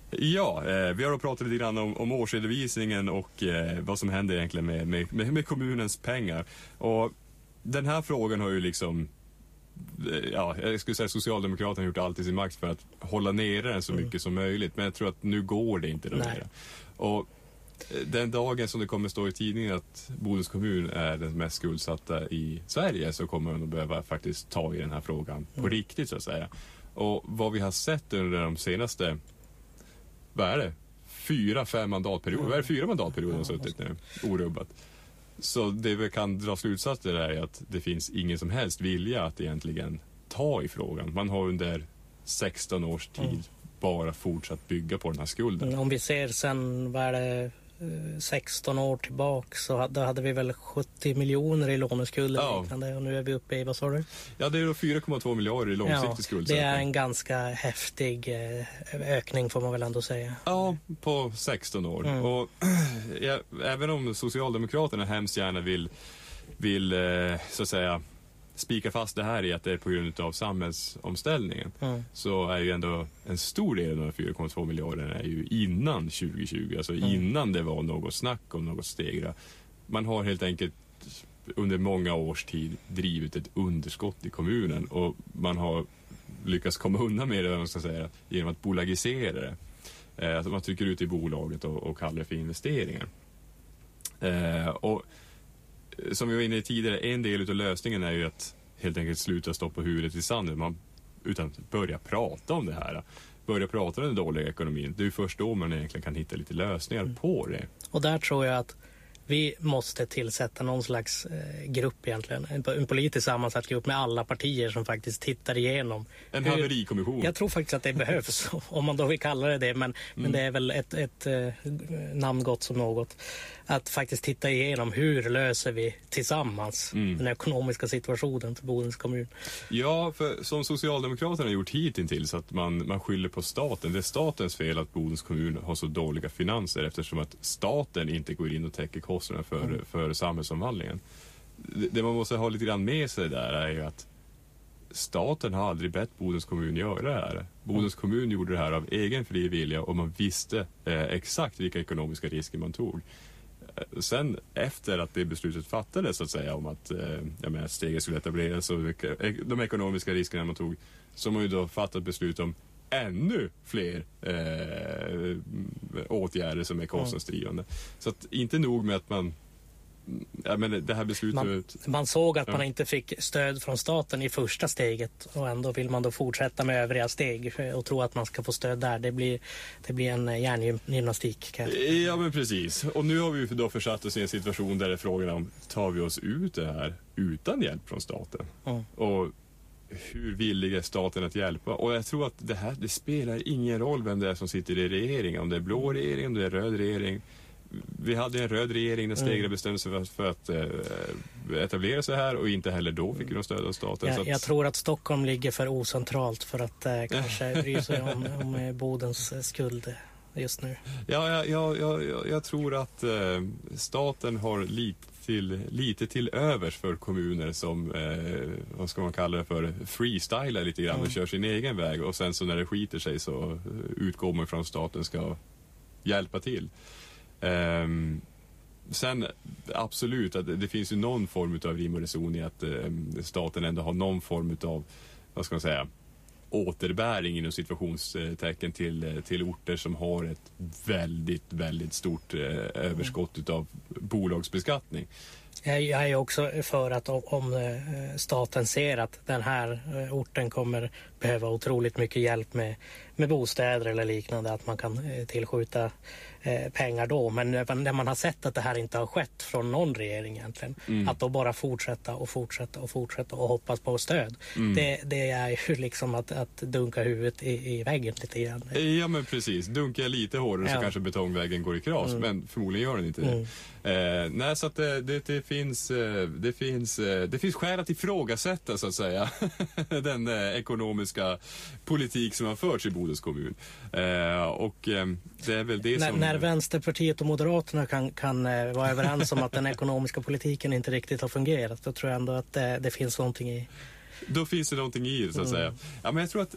Ja, vi har pratat lite grann om årsredovisningen och vad som händer egentligen med kommunens pengar. Och den här frågan har ju liksom, ja, jag skulle säga Socialdemokraterna har gjort allt i sin makt för att hålla nere den så mycket som möjligt. Men jag tror att nu går det inte längre. Och den dagen som det kommer stå i tidningen att Bodens kommun är den mest skuldsatta i Sverige, så kommer man att behöva faktiskt ta i den här frågan på riktigt, så att säga. Och vad vi har sett under de senaste, vad är det? 4-5 mandatperioder. Vad är det 4 mandatperioder har suttit nu? Orubbat. Så det vi kan dra slutsatser är att det finns ingen som helst vilja att egentligen ta i frågan. Man har under 16 års tid bara fortsatt bygga på den här skulden. Om vi ser sen, vad är det, 16 år tillbaka, så då hade vi väl 70 miljoner i låneskulder. Ja. Och nu är vi uppe i, vad sa du? Ja, det är då 4,2 miljarder i långsiktig skuldsättning. Det är en ganska häftig ökning, får man väl ändå säga. Ja, på 16 år. Och även om Socialdemokraterna hemskt gärna vill så att säga spika fast det här i att det är på grund av samhällsomställningen, så är ju ändå en stor del av de 4,2 miljarderna är ju innan 2020, alltså innan det var något snack om något stegra. Man har helt enkelt under många års tid drivit ett underskott i kommunen, och man har lyckats komma undan med det, vad man ska säga, genom att bolagisera det. Alltså man trycker ut i bolaget och kallar det för investeringar. Och som vi var inne i tidigare, en del av lösningen är ju att helt enkelt sluta stoppa huvudet i sanden, utan börja prata om det här. Börja prata om den dåliga ekonomin. Det är ju först då man egentligen kan hitta lite lösningar på det. Och där tror jag att vi måste tillsätta någon slags grupp egentligen. En politiskt sammansatt grupp med alla partier som faktiskt tittar igenom. En haverikommission. Jag tror faktiskt att det behövs, om man då vill kalla det. Men det är väl ett namn gott som något. Att faktiskt titta igenom hur löser vi tillsammans den ekonomiska situationen för Bodens kommun. Ja, för som Socialdemokraterna har gjort hittills, att man skyller på staten. Det är statens fel att Bodens kommun har så dåliga finanser, eftersom att staten inte går in och täcker kostnaderna för samhällsomvandlingen. Det man måste ha lite grann med sig där är ju att staten har aldrig bett Bodens kommun göra det här. Bodens kommun gjorde det här av egen fri vilja, och man visste exakt vilka ekonomiska risker man tog. Sen efter att det beslutet fattades, så att säga, om att steget skulle etableras och de ekonomiska riskerna man tog, så har man ju då fattat beslut om ännu fler åtgärder som är kostnadsdrivande. Så att inte nog med att det här beslutet... Man såg att man inte fick stöd från staten i första steget, och ändå vill man då fortsätta med övriga steg och tro att man ska få stöd där. Det blir en hjärngymnastik. Ja, men precis. Och nu har vi då försatt oss i en situation där det är frågan om, tar vi oss ut det här utan hjälp från staten? Och hur villig är staten att hjälpa? Och jag tror att det spelar ingen roll vem det är som sitter i regeringen, om det är blå regering, om det är röd regering. Vi hade en röd regering, den Stegra bestämde sig för att etablera sig här, och inte heller då fick de stöd av staten. Jag tror att Stockholm ligger för ocentralt för att kanske bry sig om Bodens skuld just nu. Jag tror att staten har lite till övers för kommuner som, vad ska man kalla det för, freestylar lite grann och kör sin egen väg, och sen så när det skiter sig så utgår man från att staten ska hjälpa till. Sen absolut att det finns ju någon form av rim och reson i att staten ändå har någon form av, vad ska man säga, återbäring inom situationstecken till orter som har ett väldigt, väldigt stort överskott utav bolagsbeskattning. Jag är också för att om staten ser att den här orten kommer behöva otroligt mycket hjälp med bostäder eller liknande, att man kan tillskjuta pengar då. Men när man har sett att det här inte har skett från någon regering egentligen, att då bara fortsätta och hoppas på stöd. Det är ju liksom att dunka huvudet i väggen lite grann. Ja, men precis. Dunkar jag lite hårdare så kanske betongväggen går i kras, men förmodligen gör den inte det. Nej, så att det finns skäl att ifrågasätta, så att säga, den ekonomiska politik som har förts i Bodens kommun. Och det är väl det som... När Vänsterpartiet och Moderaterna kan vara överens om att den ekonomiska politiken inte riktigt har fungerat, då tror jag ändå att det finns någonting i... Då finns det någonting i det, så att säga. Ja, men jag tror att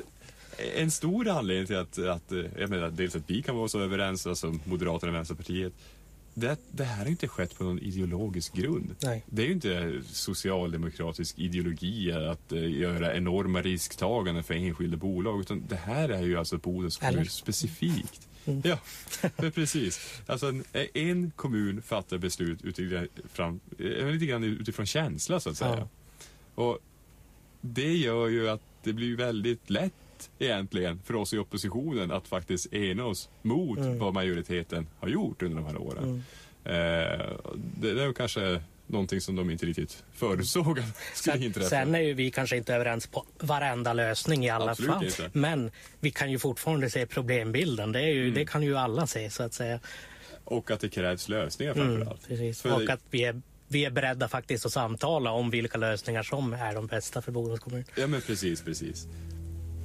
En stor anledning till att jag menar, dels att vi kan vara så överens, alltså Moderaterna och Vänsterpartiet, det här har inte skett på någon ideologisk grund. Nej. Det är ju inte socialdemokratisk ideologi att göra enorma risktaganden för enskilda bolag, utan det här är ju alltså Bodens kommun specifikt. Ja, precis. Alltså en kommun fattar beslut lite grann utifrån känsla, så att säga. Ja. Och det gör ju att det blir väldigt lätt egentligen för oss i oppositionen att faktiskt ena oss mot vad majoriteten har gjort under de här åren. Det är kanske någonting som de inte riktigt förutsåg att skulle inträffa. Sen är ju vi kanske inte överens på varenda lösning i alla Absolut fall. Inte. Men vi kan ju fortfarande se problembilden. Det kan ju alla se, så att säga. Och att det krävs lösningar framförallt. Precis. Och att vi är beredda faktiskt att samtala om vilka lösningar som är de bästa för Bodens kommun. Ja, men precis.